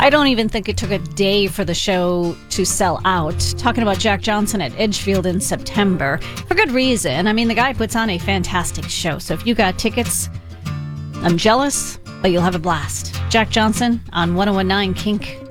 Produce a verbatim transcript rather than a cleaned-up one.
I don't even think it took a day for the show to sell out. Talking about Jack Johnson at Edgefield in September. For good reason. I mean, the guy puts on a fantastic show. So if you got tickets, I'm jealous, but you'll have a blast. Jack Johnson on one oh one nine Kink.